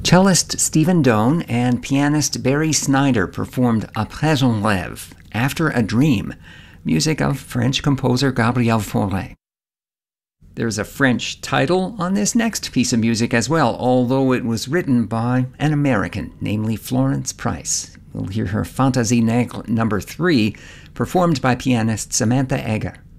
Cellist Stephen Doane and pianist Barry Snyder performed Après un rêve, After a Dream, music of French composer Gabriel Fauré. There's a French title on this next piece of music as well, although it was written by an American, namely Florence Price. We'll hear her Fantaisie Nègre No. 3, performed by pianist Samantha Egger.